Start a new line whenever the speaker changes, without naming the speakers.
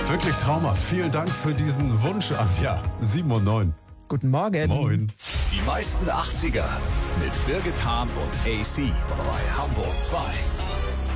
Wirklich traumhaft. Vielen Dank für diesen Wunsch, Anja. 7 und 9.
Guten Morgen.
Moin.
Die meisten 80er mit Birgit Hahn und AC bei Hamburg 2.